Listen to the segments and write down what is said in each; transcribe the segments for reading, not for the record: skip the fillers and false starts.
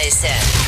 Eisen.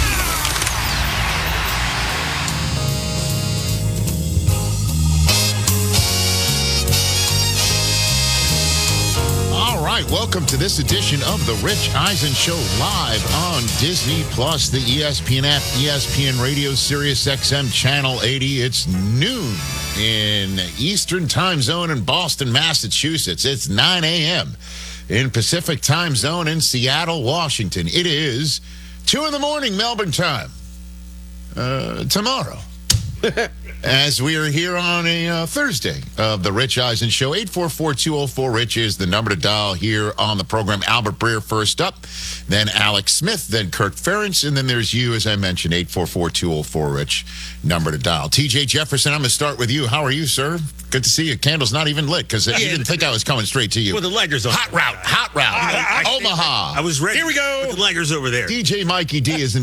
All right, welcome to this edition of The Rich Eisen Show, live on Disney Plus, the ESPN app, ESPN Radio, Sirius XM Channel 80. It's noon in Eastern Time Zone in Boston, Massachusetts. It's 9 a.m. in Pacific Time Zone in Seattle, Washington. It is 2 in the morning Melbourne time tomorrow. As we are here on a Thursday of the Rich Eisen Show. 844-204-RICH is the number to dial here on the program. Albert Breer first up, then Alex Smith, then Kirk Ferentz, and then there's you, as I mentioned, 844-204-RICH, number to dial. TJ Jefferson, I'm going to start with you. How are you, sir? Good to see you. Candle's not even lit because you didn't think I was coming straight to you. Well, the lighter's on. Hot route. Omaha. I was ready. Here we go. But the lighter's over there. DJ Mikey D is in.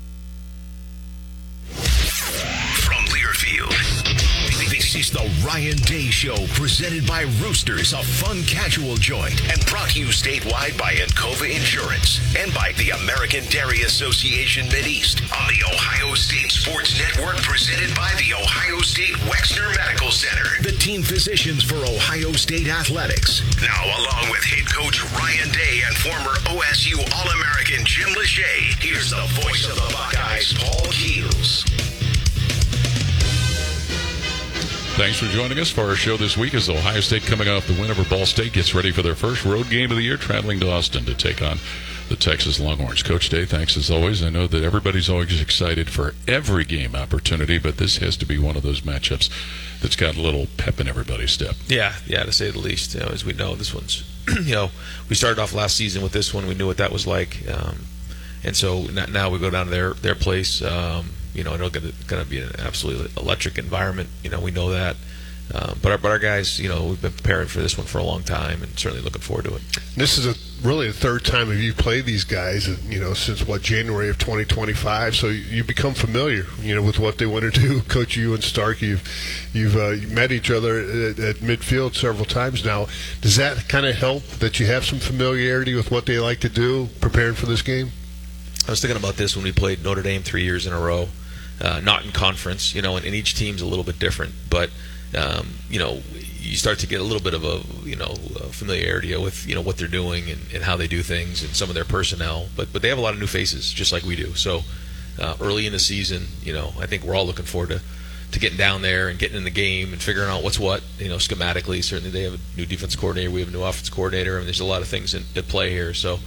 This is the Ryan Day Show, presented by Roosters, a fun casual joint, and brought to you statewide by Encova Insurance and by the American Dairy Association Mideast on the Ohio State Sports Network, presented by the Ohio State Wexner Medical Center, the team physicians for Ohio State Athletics. Now, along with head coach Ryan Day and former OSU All-American Jim Lachey, here's the voice of the Buckeyes, Paul Keels. Thanks for joining us for our show this week as Ohio State, coming off the win over Ball State, gets ready for their first road game of the year, traveling to Austin to take on the Texas Longhorns. Coach Day, thanks as always. I know that everybody's always excited for every game opportunity, but this has to be one of those matchups that's got a little pep in everybody's step. Yeah, to say the least. As we know, this one's, we started off last season with this one. We knew what that was like. And so now we go down to their place. I know it's going to be an absolutely electric environment. We know that. But our guys, we've been preparing for this one for a long time and certainly looking forward to it. This is really the third time you've played these guys, since January of 2025. So you become familiar, with what they want to do. Coach, you and Stark, you've met each other at midfield several times now. Does that kind of help that you have some familiarity with what they like to do, preparing for this game? I was thinking about this when we played Notre Dame 3 years in a row. Not in conference, and each team's a little bit different. But, you start to get a little bit of a familiarity with, what they're doing and how they do things and some of their personnel. But they have a lot of new faces, just like we do. So early in the season, I think we're all looking forward to getting down there and getting in the game and figuring out what's what, schematically. Certainly they have a new defense coordinator. We have a new offense coordinator. I mean, there's a lot of things at play here. So,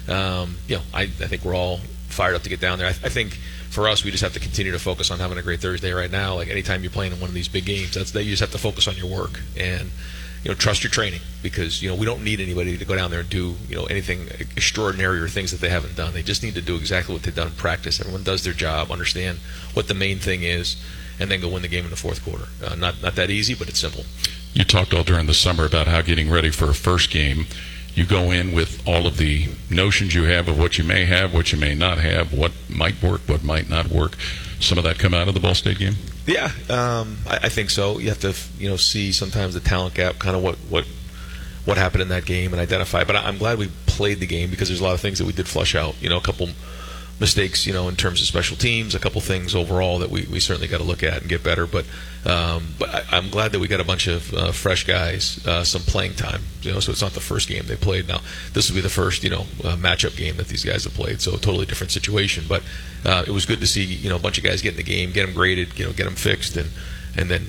I think we're all fired up to get down there. I think for us, we just have to continue to focus on having a great Thursday right now. Like anytime you're playing in one of these big games, you just have to focus on your work and trust your training, because we don't need anybody to go down there and do anything extraordinary or things that they haven't done. They just need to do exactly what they've done in practice. Everyone does their job, understand what the main thing is, and then go win the game in the fourth quarter. Not that easy, but it's simple. You talked all during the summer about how getting ready for a first game, you go in with all of the notions you have of what you may have, what you may not have, what might work, what might not work. Some of that come out of the Ball State game? Yeah, I think so. You have to, see sometimes the talent gap, kind of what happened in that game and identify. But I'm glad we played the game, because there's a lot of things that we did flush out. A couple mistakes, in terms of special teams, a couple things overall that we certainly got to look at and get better. But I'm glad that we got a bunch of fresh guys, some playing time. So it's not the first game they played. Now this will be the first matchup game that these guys have played. So a totally different situation. But it was good to see a bunch of guys get in the game, get them graded, get them fixed, and then